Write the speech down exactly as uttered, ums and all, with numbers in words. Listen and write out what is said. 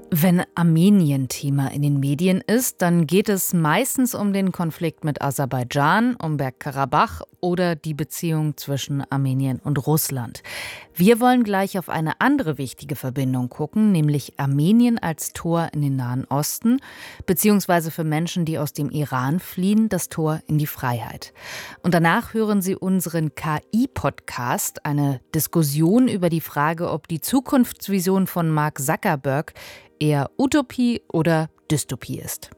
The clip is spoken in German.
Wenn Armenien Thema in den Medien ist, dann geht es meistens um den Konflikt mit Aserbaidschan, um Bergkarabach oder die Beziehung zwischen Armenien und Russland. Wir wollen gleich auf eine andere wichtige Verbindung gucken, nämlich Armenien als Tor in den Nahen Osten, beziehungsweise für Menschen, die aus dem Iran fliehen, das Tor in die Freiheit. Und danach hören Sie unseren K I-Podcast, eine Diskussion über die Frage, ob die Zukunftsvision von Mark Zuckerberg eher Utopie oder Dystopie ist.